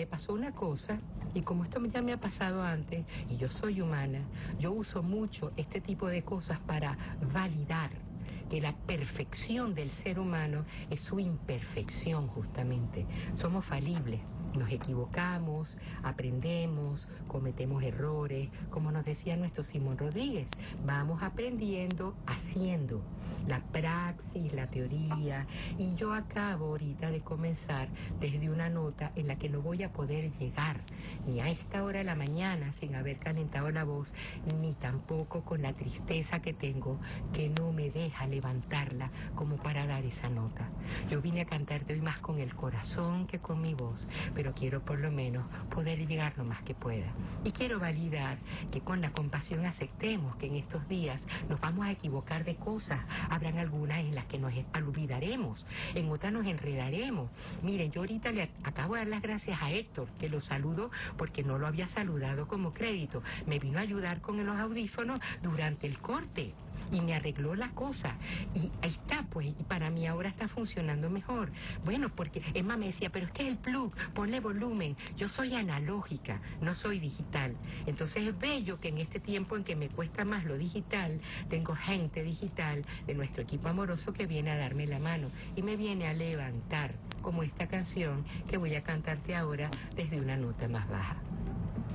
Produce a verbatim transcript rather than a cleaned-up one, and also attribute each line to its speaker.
Speaker 1: me pasó una cosa, y como esto ya me ha pasado antes, y yo soy humana, yo uso mucho este tipo de cosas para validar que la perfección del ser humano es su imperfección justamente. Somos falibles, nos equivocamos, aprendemos, cometemos errores, como nos decía nuestro Simón Rodríguez, vamos aprendiendo haciendo, la praxis, la teoría, y yo acabo ahorita de comenzar desde una nota en la que no voy a poder llegar ni a esta hora de la mañana sin haber calentado la voz, ni tampoco con la tristeza que tengo que no me deja levantarla como para dar esa nota. Yo vine a cantarte hoy más con el corazón que con mi voz, pero quiero por lo menos poder llegar lo más que pueda. Y quiero validar que con la compasión aceptemos que en estos días nos vamos a equivocar de cosas. Habrán algunas en las que nos olvidaremos, en otras nos enredaremos. Miren, yo ahorita le acabo de dar las gracias a Héctor, que lo saludo porque no lo había saludado como crédito. Me vino a ayudar con los audífonos durante el corte y me arregló la cosa. Y ahí está, pues, y para mí ahora está funcionando mejor. Bueno, porque Emma me decía, pero es que es el plug, ponle volumen. Yo soy analógica, no soy digital. Entonces es bello que en este tiempo en que me cuesta más lo digital, tengo gente digital de nuestro equipo amoroso que viene a darme la mano y me viene a levantar, como esta canción que voy a cantarte ahora desde una nota más baja.